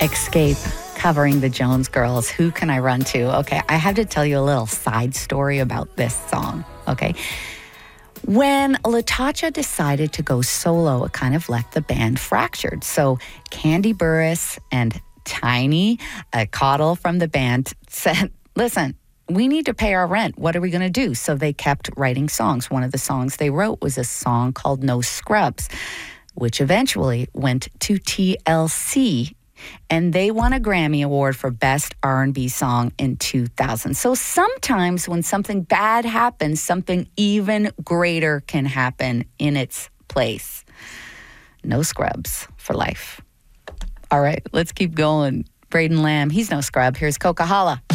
Escape, covering the Jones Girls. Who can I run to? Okay, I have to tell you a little side story about this song, okay? When LaTocha decided to go solo, it kind of left the band fractured. So Candy Burris and Tiny Caudle from the band said, listen, we need to pay our rent. What are we going to do? So they kept writing songs. One of the songs they wrote was a song called No Scrubs, which eventually went to TLC. And they won a Grammy Award for Best R&B Song in 2000. So sometimes when something bad happens, something even greater can happen in its place. No Scrubs for life. All right, let's keep going. Braden Lamb, he's no scrub. Here's Coca Holla.